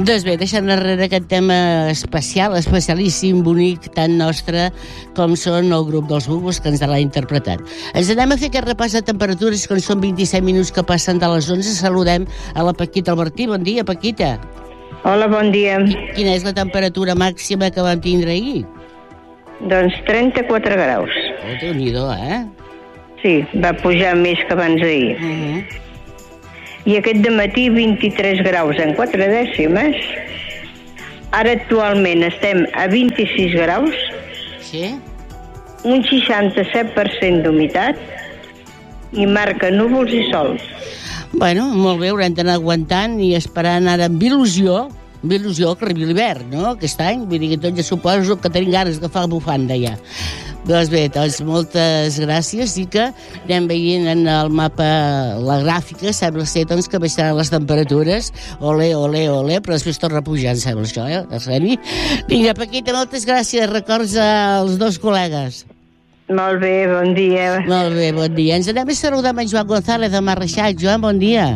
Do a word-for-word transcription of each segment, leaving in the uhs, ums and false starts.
Doncs bé, deixant darrere aquest tema especial, especialíssim, bonic, tan nostre com són el grup dels Bubos que ens l'ha interpretat. Ens anem a fer aquest repàs de temperatures, quan són vint-i-set minuts que passen de les onze. Saludem a la Paquita Albertí. Bon dia, Paquita. Hola, bon dia. Quina és la temperatura màxima que vam tindre ahir? Doncs trenta-quatre graus. Oh, Déu-n'hi-do, eh? Sí, va pujar més que abans d'ahir. Uh-huh. I aquest dematí vint-i-tres graus en quatre dècimes. Ara actualment estem a vint-i-sis graus. Sí? Un seixanta-set per cent d'humitat i marca núvols i sol. Bueno, molt bé, haurem d'anar aguantant i esperant ara amb il·lusió, amb il·lusió que arribi l'hivern, no?, aquest any. Vull dir que tots ja suposo que tenim ganes d'agafar la bufanda ja. Doncs bé, doncs moltes gràcies i que anem veient en el mapa la gràfica, sembla ser doncs, que baixaran les temperatures, ole, ole, ole, però després torna a pujar, em sembla això, eh, el Remi. Vinga, Paquita, moltes gràcies, records als dos col·legues. Molt bé, bon dia. Molt bé, bon dia. Ens anem a saludar amb en Joan González de Marreixac. Joan, bon dia.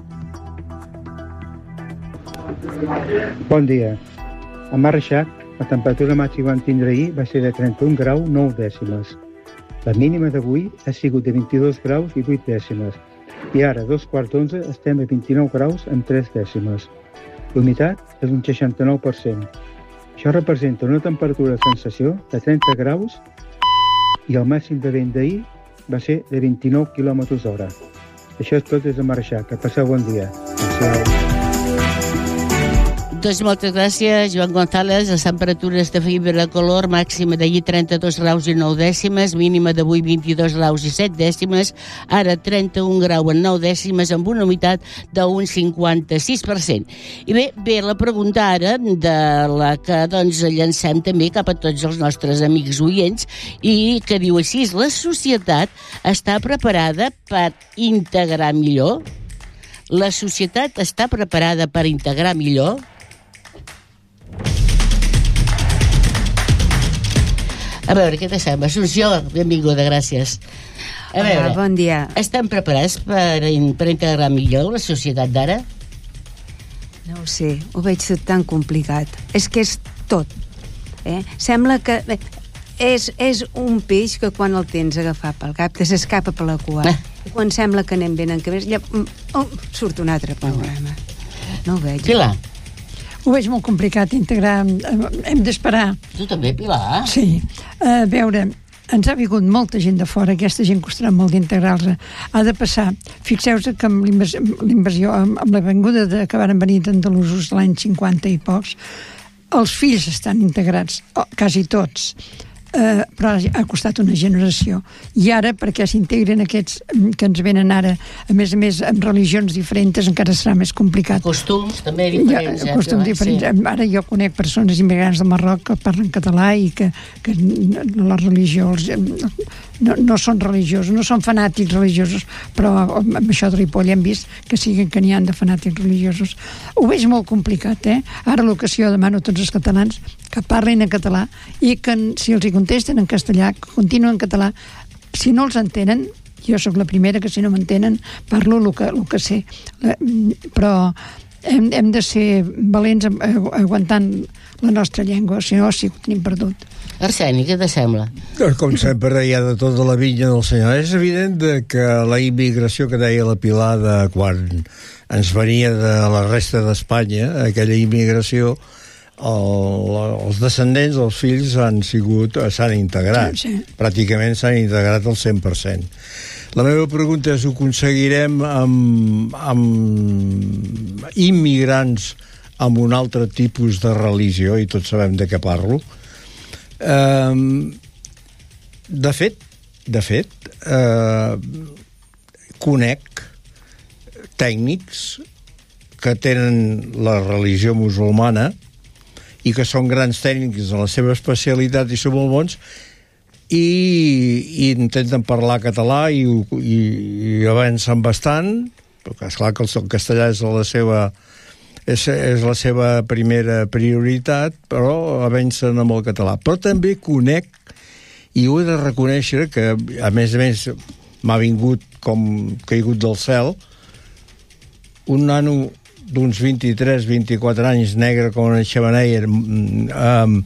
Bon dia. A Marreixac, la temperatura màxima que vam tindre ahir va ser de trenta-un graus nou dècimes. La mínima d'avui ha sigut de vint-i-dos graus i vuit dècimes. I ara, a dos quarts d'onze, estem a vint-i-nou graus amb tres dècimes. L'humitat és un seixanta-nou per cent. Això representa una temperatura de sensació de trenta graus i el màxim de vent d'ahir va ser de vint-i-nou quilòmetres hora. Això és tot des de Marreixac. Que passeu bon dia. Adéu. Doncs moltes gràcies, Joan González. Les temperatures de fibra color, màxima d'ahir trenta-dos graus i nou dècimes, mínima d'avui vint-i-dos graus i set dècimes, ara trenta-un graus i nou dècimes, amb una humitat d'un cinquanta-sis per cent. I bé, bé, la pregunta ara, de la que doncs llancem també cap a tots els nostres amics oients, i que diu així: la societat està preparada per integrar millor? La societat està preparada per integrar millor? A veure, què te sembla? Assumpció, benvinguda, gràcies. A veure, Hola, bon dia. Estem preparats per, per integrar millor la societat d'ara? No ho sé, ho veig tot tan complicat. És que és tot. Eh? Sembla que eh, és, és un peix que quan el tens agafat pel cap te s'escapa per la cua. Eh. I quan sembla que anem ben encamins, ja, oh, surt un altre problema. No ho veig. Pilar. Ho veig molt complicat integrar, hem d'esperar. Tu també, Pilar? Sí. A veure, ens ha vingut molta gent de fora, aquesta gent costarà molt d'integrar-se. Ha de passar. Fixeu-vos que amb l'invasió, amb la venguda de, que van venir d'andalusos l'any cinquanta i pocs, els fills estan integrats, oh, quasi tots. Uh, però ha costat una generació. I ara, perquè s'integren aquests que ens venen ara, a més a més amb religions diferents, encara serà més complicat. Costums també diferents. Ja, costums diferents. Sí. Ara jo conec persones immigrants del Marroc que parlen català i que, que la religió els, no, no són religiosos, no són fanàtics religiosos, però amb això de Ripoll hem vist que siguen que n'hi ha de fanàtics religiosos. Ho veig molt complicat, eh? Ara l'ocasió demano a tots els catalans que parlin en català i que si els hi contesten en castellà, que continuen en català. Si no els entenen, jo sóc la primera que si no m'entenen parlo el que, el que sé. Però hem, hem de ser valents aguantant la nostra llengua, si no, sí que ho tenim perdut. Arseni, què te sembla? Com sempre hi ha de tota la vinya del senyor. És evident que la immigració que deia la Pilar de quan ens venia de la resta d'Espanya, aquella immigració, El, els descendents, els fills han sigut, s'han integrat, sí, sí. Pràcticament s'han integrat al cent per cent. La meva pregunta és: ho aconseguirem amb, amb immigrants amb un altre tipus de religió, i tots sabem de què parlo? Um, de fet, de fet, uh, conec tècnics que tenen la religió musulmana i que són grans tècnics en la seva especialitat i són molt bons i, i intenten parlar català i, i, i avancen bastant, perquè esclar que el castellà és la seva és, és la seva primera prioritat, però avancen amb el català. Però també conec, i ho he de reconèixer, que a més a més m'ha vingut com caigut del cel, un nano d'uns vint-i-tres vint-i-quatre anys, negre com una xemeneia, amb,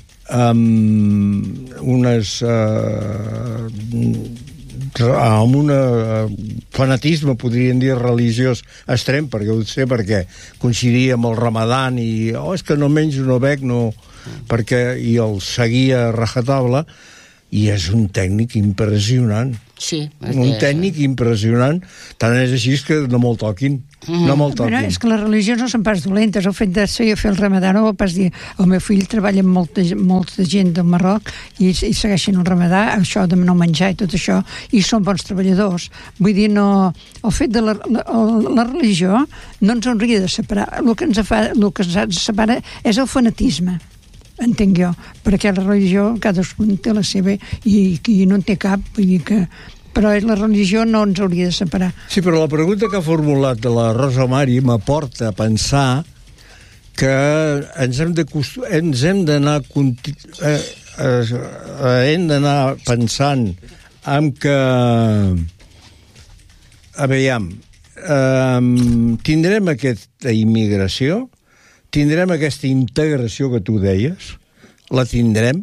amb unes... Uh, amb un fanatisme, podríem dir, religiós extrem, perquè ho sé, perquè coincidia amb el Ramadan i, oh, és que no menjo, no bec, no... perquè, i el seguia a rajatabla, i és un tècnic impressionant. Sí. Un tècnic impressionant. Tant és així que no me'l toquin. Mm. No me'l toquin. Bueno, és que les religions no són pas dolentes. El fet de ser fer el Ramadà no vol pas dir... El meu fill treballa amb molta, molta gent del Marroc i, i segueixen el Ramadà, això de no menjar i tot això, i són bons treballadors. Vull dir, no... El fet de la, la, la religió no ens hauria de separar. El que ens, fa, el que ens separa és el fanatisme, entenc jo, perquè la religió cadascun té la seva i, i no en té cap, vull dir que... però la religió no ens hauria de separar. Sí, però la pregunta que ha formulat la Rosa Mari m'aporta a pensar que ens hem de ens hem d'anar eh, eh, hem d'anar pensant en que a veiem eh, tindrem aquesta immigració, tindrem aquesta integració que tu deies, la tindrem,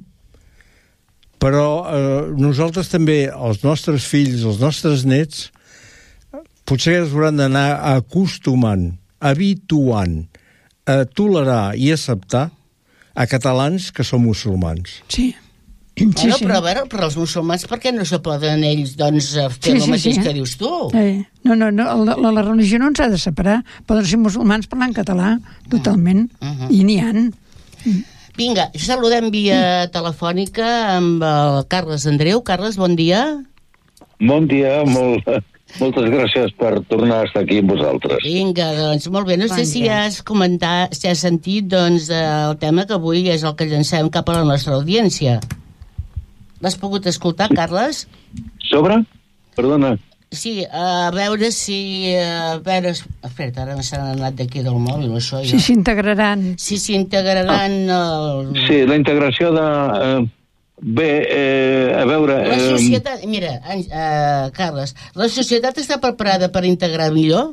però eh, nosaltres també, els nostres fills, els nostres nets, potser es hauran d'anar acostumant, habituant, a tolerar i acceptar a catalans que són musulmans. Sí. Sí, bueno, sí. Però, a veure, però els musulmans, per què no se poden ells doncs, fer sí, el sí, mateix sí. que dius tu? Eh, no, no, no la, la religió no ens ha de separar. Poden ser musulmans parlant català, totalment, uh -huh. i n'hi ha. Vinga, saludem via telefònica amb el Carles Andreu. Carles, bon dia. Bon dia, molt, moltes gràcies per tornar a estar aquí amb vosaltres. Vinga, doncs molt bé. No bon sé si has comentat, si has sentit doncs, el tema que avui és el que llancem cap a la nostra audiència. L'has pogut escoltar, Carles? Sobre? Perdona. Sí, a veure si... A veure, espera, ara s'han anat d'aquí del mòbil, això. Si s'integraran. Si s'integraran... El... Sí, la integració de... Eh, bé, eh, a veure... La societat... Eh, mira, eh, Carles, la societat està preparada per integrar millor?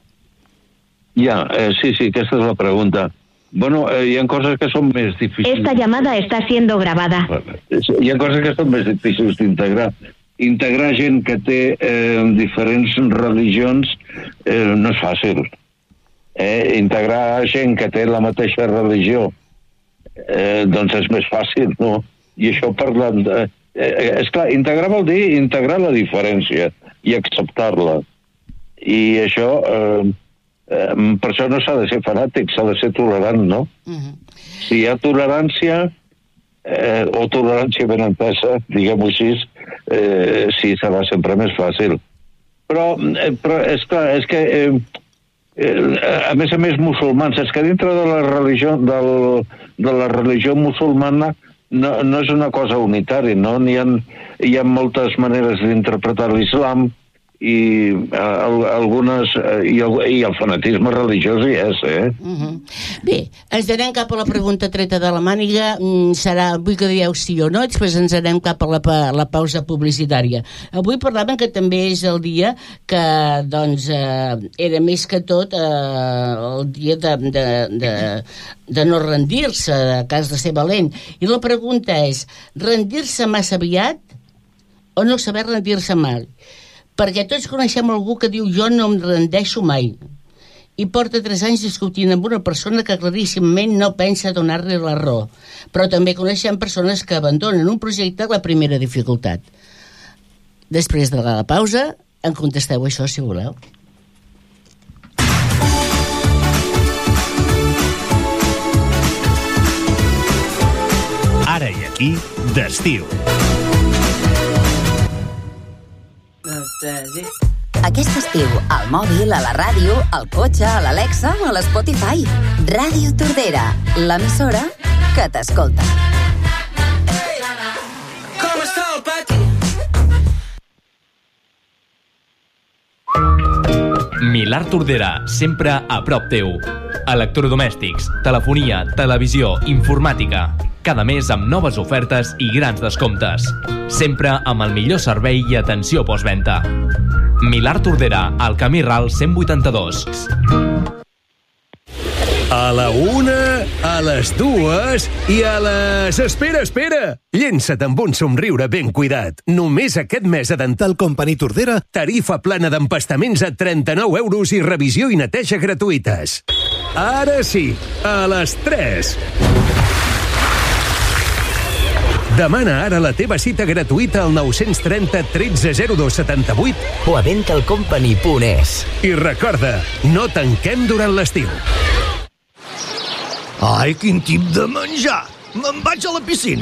Ja, eh, sí, sí, aquesta és la pregunta. Bueno, eh, hi ha coses que són més difícils... Esta llamada está siendo grabada. Hi ha coses que són més difícils d'integrar. Integrar gent que té eh, diferents religions eh, no és fàcil. Eh, integrar gent que té la mateixa religió eh, doncs és més fàcil, no? I això parlant de... Eh, esclar, integrar vol dir integrar la diferència i acceptar-la. I això... Eh, Eh, per això no s'ha de ser fanàtic, s'ha de ser tolerant, no? Uh-huh. Si hi ha tolerància, eh, o tolerància ben entesa, diguem-ho així, eh, sí, serà sempre més fàcil. Però, eh, però és clar, és que, eh, eh, a més a més, musulmans, és que dintre de la religió, del, de la religió musulmana no, no és una cosa unitària, no? Hi ha, hi ha moltes maneres d'interpretar l'islam, i uh, algunes uh, i, el, i el fanatisme religiós hi és, eh? Uh-huh. Bé, ens anem cap a la pregunta treta de la màniga. Mm, serà, vull que dieu sí o no, després ens anem cap a la, a la pausa publicitària. Avui parlàvem que també és el dia que, doncs, eh, era més que tot eh, el dia de, de, de, de no rendir-se, a cas de ser valent. I la pregunta és, rendir-se massa aviat o no saber rendir-se mal? Perquè tots coneixem algú que diu jo no em rendeixo mai i porta tres anys discutint amb una persona que claríssimament no pensa donar-li la raó. Però també coneixem persones que abandonen un projecte a la primera dificultat. Després de la pausa em contesteu això si voleu. Ara i aquí, d'estiu. Aquest estiu, al mòbil, a la ràdio, al cotxe, a l'Alexa o a l'Spotify. Ràdio Tordera, l'emissora que t'escolta. Com està el pati? Milà Tordera, sempre a prop teu. Electrodomèstics, telefonia, televisió, informàtica. Cada mes amb noves ofertes i grans descomptes. Sempre amb el millor servei i atenció postventa. Milà Tordera, al camí Ral cent vuitanta-dos. A la una, a les dues i a les... Espera, espera! Llença't amb un somriure ben cuidat. Només aquest mes a Dental Company Tordera, tarifa plana d'empastaments a trenta-nou euros i revisió i neteja gratuïtes. Ara sí, a les tres. Demana ara la teva cita gratuïta al nou trenta tretze zero dos setanta-vuit o a dental company punt es. I recorda, no tanquem durant l'estiu. Ai, quin tip de menjar! Me'n vaig a la piscina.